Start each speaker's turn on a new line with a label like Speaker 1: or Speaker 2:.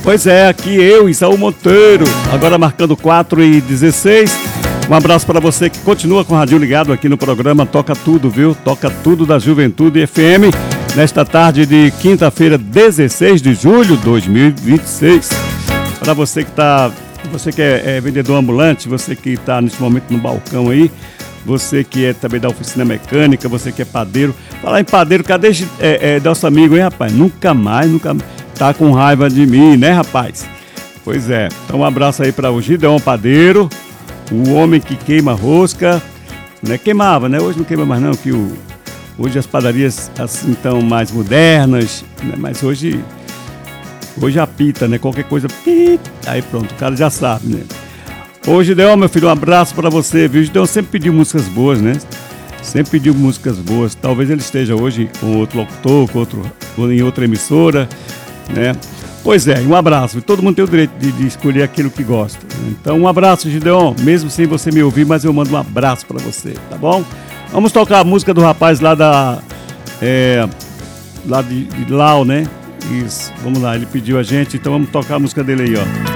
Speaker 1: Pois é, aqui eu, Isaú Monteiro, agora marcando 4h16. Um abraço para você que continua com o radinho ligado aqui no programa Toca Tudo, viu? Toca Tudo da Juventude FM, nesta tarde de quinta-feira, 16 de julho de 2026. Para você que é vendedor ambulante, você que está nesse momento no balcão aí, você que é também da oficina mecânica, você que é padeiro. Falar em padeiro, cadê nosso amigo, hein, rapaz? Nunca mais tá com raiva de mim, né, rapaz? Pois é, então um abraço aí para o Gideon Padeiro, o homem que queima rosca, né? Queimava, né? Hoje não queima mais não, que hoje as padarias assim estão mais modernas, né? Mas hoje apita, né? Qualquer coisa, aí pronto, o cara já sabe, né? Ô Gideon, meu filho, um abraço para você, viu? O Gideon sempre pediu músicas boas, né? Sempre pediu músicas boas. Talvez ele esteja hoje com outro locutor, em outra emissora, né? Pois é, um abraço. Todo mundo tem o direito de escolher aquilo que gosta. Então, um abraço, Gideon. Mesmo sem você me ouvir, mas eu mando um abraço para você, tá bom? Vamos tocar a música do rapaz lá lá de Lau, né? Isso, vamos lá, ele pediu a gente, então vamos tocar a música dele aí, ó.